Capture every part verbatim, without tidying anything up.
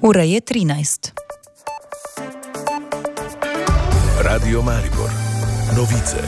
Ura je trinajst. Radio Maribor. Novice.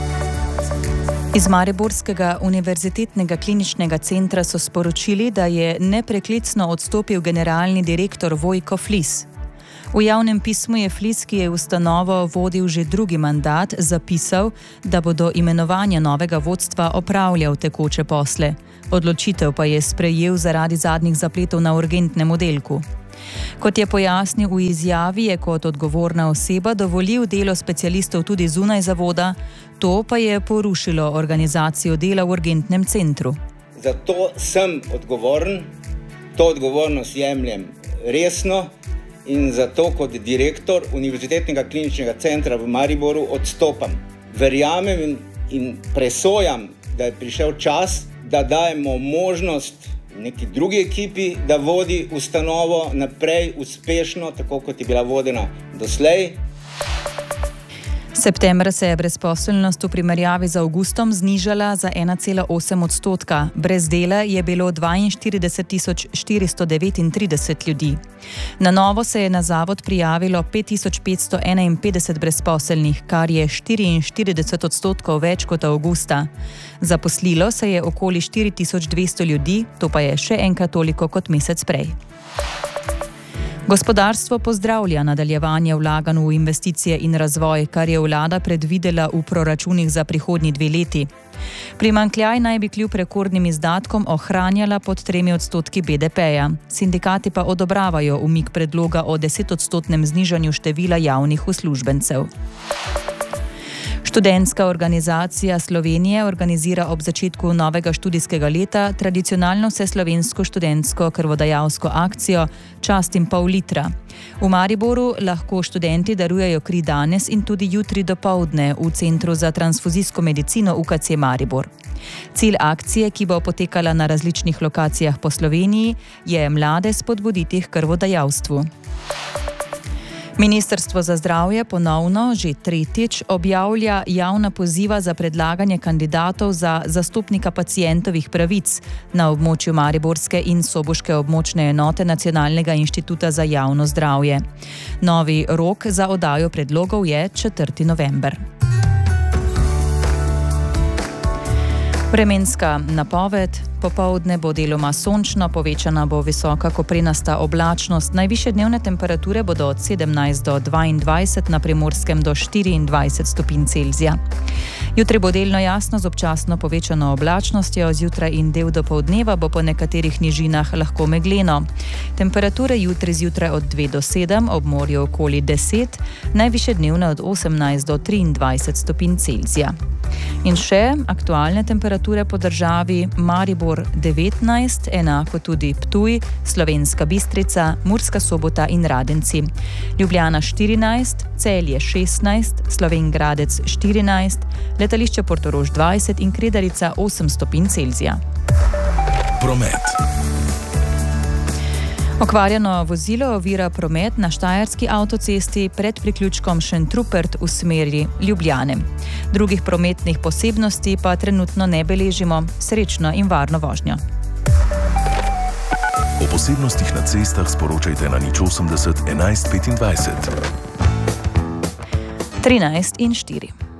Iz Mariborskega univerzitetnega kliničnega centra so sporočili, da je nepreklicno odstopil generalni direktor Vojko Flis. V javnem pismu je Flis, ki je ustanovo vodil že drugi mandat, zapisal, da bo do imenovanja novega vodstva opravljal tekoče posle. Odločitev pa je sprejel zaradi zadnjih zapletov na urgentnem oddelku. Kot je pojasnil v izjavi, je kot odgovorna oseba dovolil delo specialistov tudi zunaj zavoda, to pa je porušilo organizacijo dela v urgentnem centru. Zato sem odgovoren, to odgovornost jemljem resno in zato kot direktor Univerzitetnega kliničnega centra v Mariboru odstopam. Verjamem in, in presojam, da je prišel čas, da dajemo možnost neki drugi ekipi, da vodi ustanovo naprej uspešno, tako kot je bila vodena doslej. Septembra se je brezposelnost v primerjavi z avgustom znižala za ena cela osem odstotka. Brez dela je bilo dvainštirideset tisoč štiristo devetintrideset ljudi. Na novo se je na zavod prijavilo pet tisoč petsto enainpetdeset brezposelnih, kar je štiriinštirideset odstotkov več kot avgusta. Zaposlilo se je okoli štiri tisoč dvesto ljudi, to pa je še enkrat toliko kot mesec prej. Gospodarstvo pozdravlja nadaljevanje vlaganj v investicije in razvoj, kar je vlada predvidela v proračunih za prihodnji dve leti. Primanjkljaj naj bi kljub rekordnim izdatkom ohranjala pod tremi odstotki B D P-ja. Sindikati pa odobravajo umik predloga o desetodstotnem znižanju števila javnih uslužbencev. Študentska organizacija Slovenije organizira ob začetku novega študijskega leta tradicionalno vseslovensko študentsko krvodajalsko akcijo Čast in pol litra. V Mariboru lahko študenti darujejo kri danes in tudi jutri dopoldne v Centru za transfuzijsko medicino U K C Maribor. Cilj akcije, ki bo potekala na različnih lokacijah po Sloveniji, je mlade spodbuditi k krvodajalstvu. Ministrstvo za zdravje ponovno, že tretjič, objavlja javna poziva za predlaganje kandidatov za zastopnika pacientovih pravic na območju Mariborske in Soboške območne enote Nacionalnega inštituta za javno zdravje. Novi rok za oddajo predlogov je četrti november. Vremenska napoved. Popoldne bo deloma sončno, povečana bo visoka koprenasta oblačnost. Najvišje dnevne temperature bodo od sedemnajst do dvaindvajset, na Primorskem do štiriindvajset stopinj Celzija. Jutri bo delno jasno z občasno povečano oblačnostjo, zjutraj in del dopoldneva bo po nekaterih nižinah lahko megleno. Temperature jutri zjutraj od dve do sedem, ob morju okoli deset, najvišje dnevne od osemnajst do triindvajset stopinj Celzija. In še aktualne temperature po državi: Maribor devetnajst, enako tudi Ptuj, Slovenska Bistrica, Murska Sobota in Radenci. Ljubljana štirinajst, Celje šestnajst, Slovenj Gradec štirinajst, letališče Portorož dvajset in Kredarica osem stopinj Celzija. Promet. Okvarjeno vozilo ovira promet na štajerski avtocesti pred priključkom Šentrupert v smeri Ljubljane. Drugih prometnih posebnosti pa trenutno ne beležimo. Srečno in varno vožnjo. O posebnostih na cestah sporočajte na nič osemdeset enajst petindvajset. trinajst in štiri.